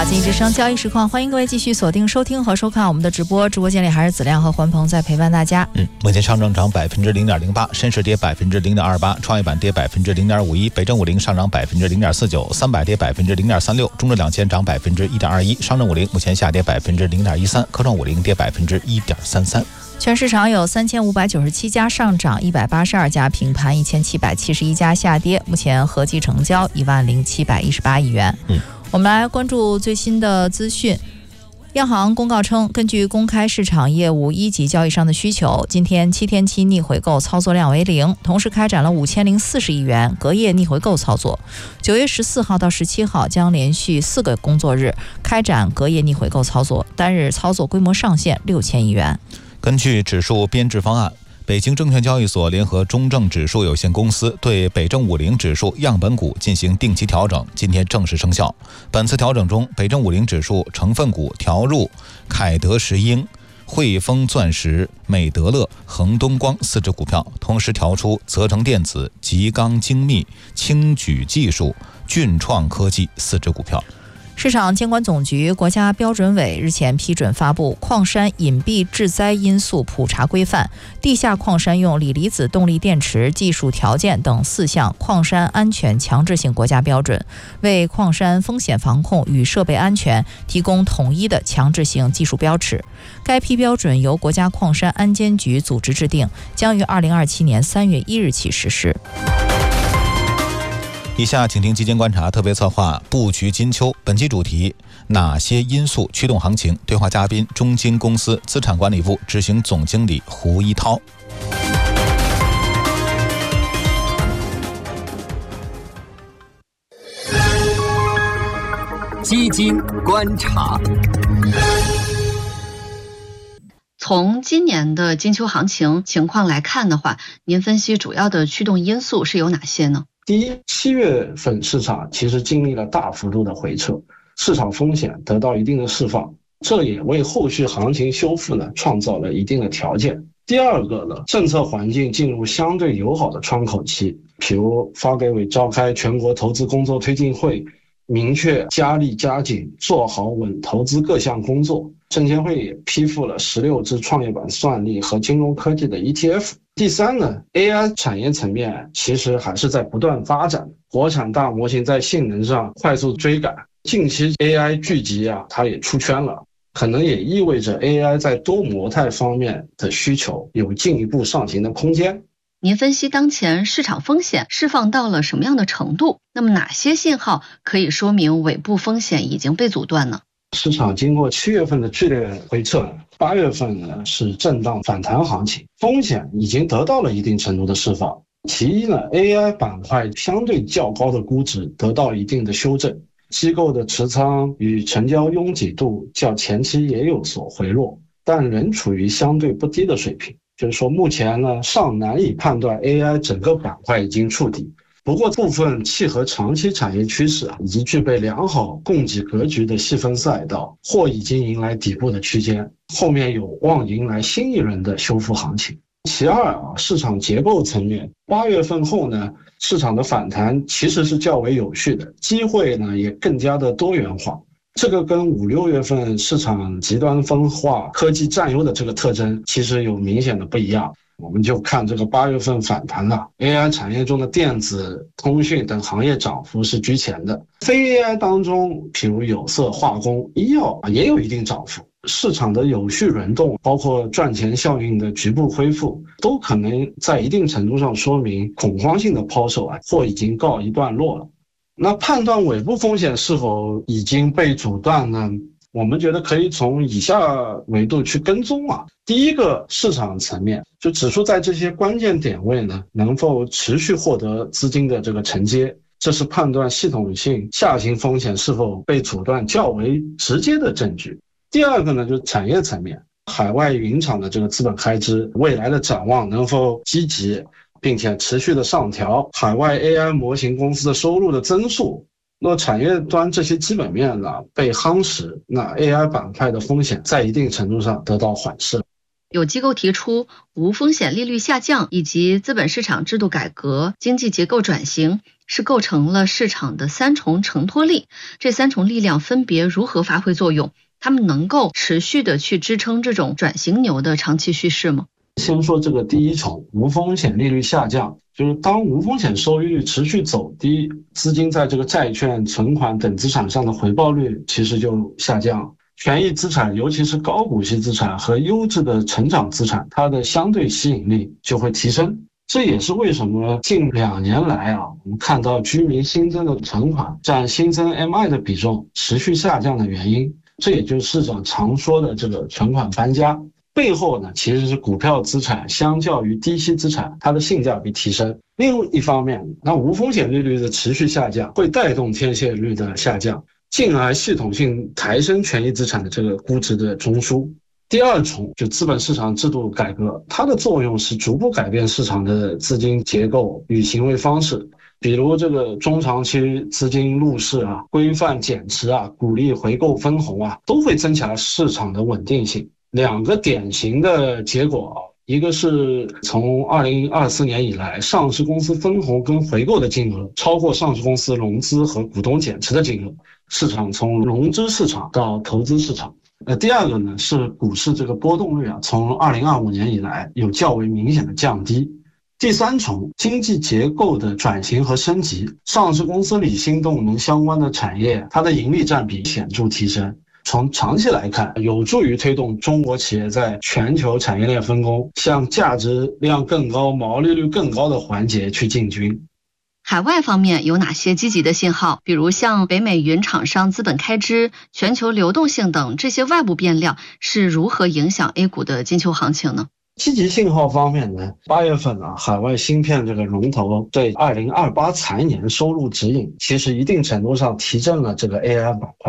经济之声交易实况，欢迎各位继续锁定收听和收看我们的直播。直播间里还是子亮和环鹏在陪伴大家。 目前上证涨0.08%，深市跌0.28%，创业板跌0.51%，北证50上涨0.49%，300跌0.36%，中证2000涨1.21%，上证50目前下跌0.13%，科创50跌1.33%。 全市场有3597家上涨，182家平盘，1771家下跌，目前合计成交10718亿元。我们来关注最新的资讯。央行公告称，根据公开市场业务一级交易商的需求，今天7天期逆回购操作量为0，同时开展了5040亿元隔夜逆回购操作。9月14号到17号将连续4个工作日开展隔夜逆回购操作，单日操作规模上限6000亿元。 根据指数编制方案，北京证券交易所联合中证指数有限公司对北证50指数样本股进行定期调整，今天正式生效。本次调整中，北证50指数成分股调入凯德石英、汇丰钻石、美德乐、恒东光4只股票，同时调出泽成电子、吉钢精密、轻举技术、俊创科技4只股票。 市场监管总局、国家标准委日前批准发布《矿山隐蔽致灾因素普查规范》，地下矿山用锂离子动力电池技术条件等4项矿山安全强制性国家标准，为矿山风险防控与设备安全提供统一的强制性技术标尺。该批标准由国家矿山安监局组织制定，将于2027年3月1日起实施。 以下请听基金观察特别策划布局金秋，本期主题：哪些因素驱动行情？对话嘉宾：中金公司资产管理部执行总经理胡一涛。 基金观察。 从今年的金秋行情情况来看的话，您分析主要的驱动因素是有哪些呢？ 第一，7月份市场其实经历了大幅度的回撤，市场风险得到一定的释放，这也为后续行情修复呢创造了一定的条件。第二个呢，政策环境进入相对友好的窗口期，比如发改委召开全国投资工作推进会，明确加力加紧做好稳投资各项工作。证监会也批复了16只创业板算力和金融科技的 ETF。第三呢 ，AI 产业层面其实还是在不断发展，国产大模型在性能上快速追赶，近期 AI 聚集它也出圈了，可能也意味着 AI 在多模态方面的需求有进一步上行的空间。 您分析当前市场风险释放到了什么样的程度？那么哪些信号可以说明尾部风险已经被阻断呢？ 市场经过7月份的剧烈回撤，8月份呢是震荡反弹行情，风险已经得到了一定程度的释放。其一呢 ，AI 板块相对较高的估值得到一定的修正，机构的持仓与成交拥挤度较前期也有所回落，但仍处于相对不低的水平。就是说目前呢尚难以判断 AI 整个板块已经触底。不过部分契合长期产业趋势以及具备良好供给格局的细分赛道或已经迎来底部的区间，后面有望迎来新一轮的修复行情。其二市场结构层面，8月份后呢，市场的反弹其实是较为有序的，机会呢也更加的多元化。这个跟5、6月份市场极端分化、科技占优的这个特征其实有明显的不一样。我们就看这个8月份反弹了 ，AI 产业中的电子、通讯等行业涨幅是居前的，非 AI 当中，譬如有色、化工、医药也有一定涨幅。市场的有序轮动，包括赚钱效应的局部恢复，都可能在一定程度上说明恐慌性的抛售或已经告一段落了。那判断尾部风险是否已经被阻断呢？我们觉得可以从以下维度去跟踪第一个，市场层面，就指数在这些关键点位呢，能否持续获得资金的这个承接，这是判断系统性下行风险是否被阻断较为直接的证据。第二个呢，就是产业层面，海外云厂的这个资本开支未来的展望能否积极，并且持续的上调海外 AI 模型公司的收入的增速。那产业端这些基本面呢被夯实，那 AI 板块的风险在一定程度上得到缓释。 有机构提出无风险利率下降以及资本市场制度改革、经济结构转型是构成了市场的3重承托力，这3重力量分别如何发挥作用？它们能够持续的去支撑这种转型牛的长期趋势吗？ 先说这个第一重，无风险利率下降，就是当无风险收益率持续走低，资金在这个债券、存款等资产上的回报率其实就下降。权益资产，尤其是高股息资产和优质的成长资产，它的相对吸引力就会提升。这也是为什么近2年来我们看到居民新增的存款占新增 MI 的比重持续下降的原因。这也就是市场常说的这个存款搬家。背后呢，其实是股票资产相较于低息资产，它的性价比提升。另一方面，那无风险利率的持续下降会带动贴现率的下降，进而系统性抬升权益资产的这个估值的中枢。第二重就资本市场制度改革，它的作用是逐步改变市场的资金结构与行为方式，比如这个中长期资金入市规范减持鼓励回购分红都会增强市场的稳定性。2个典型的结果，一个是从2024年以来，上市公司分红跟回购的金额超过上市公司融资和股东减持的金额，市场从融资市场到投资市场。第二个呢，是股市这个波动率从2025年以来有较为明显的降低。第三重，经济结构的转型和升级，上市公司里新动能相关的产业，它的盈利占比显著提升。从长期来看，有助于推动中国企业在全球产业链分工向价值量更高、毛利率更高的环节去进军。 海外方面有哪些积极的信号？比如像北美云厂商资本开支、全球流动性等这些外部变量是如何影响 A 股的金秋行情呢？ 积极信号方面呢，8月份海外芯片这个龙头对2028财年收入指引，其实一定程度上提振了这个 AI 板块。